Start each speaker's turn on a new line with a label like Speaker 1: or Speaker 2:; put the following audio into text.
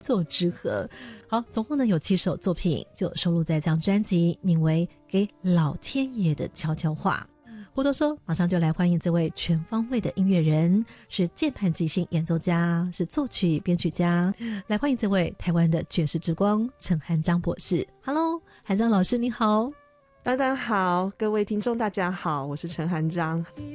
Speaker 1: 作之合。好，总共呢有7首作品就收录在这张专辑，名为《给老天爷的悄悄话》。不多说，马上就来欢迎这位全方位的音乐人，是键盘即兴演奏家，是作曲编曲家。来欢迎这位台湾的爵士之光陈汉章博士。 Hello， 汉章老师你好。
Speaker 2: 大家好，各位听众大家好，我是陈汉章。